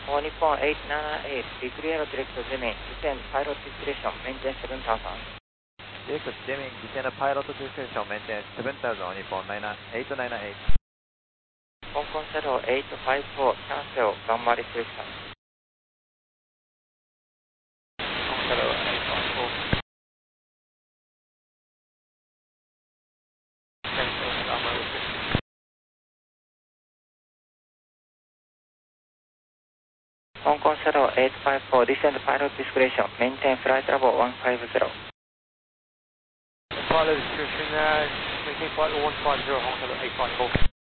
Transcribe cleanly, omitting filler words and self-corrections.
All Nippon 878, declare direct Deming, descend pilot discretion, maintain 7000. Direct Deming, descend pilot discretion, maintain 7000, Nippon 898. Hong Kong Shadow 854, cancel, gamma restriction. Hong Kong Shadow 854. Cancel, gamma restriction. Hong Kong Shadow 854, descend pilot discretion, maintain flight level 150. Pilot discretion, maintain flight level 150, Hong Kong Shadow 854.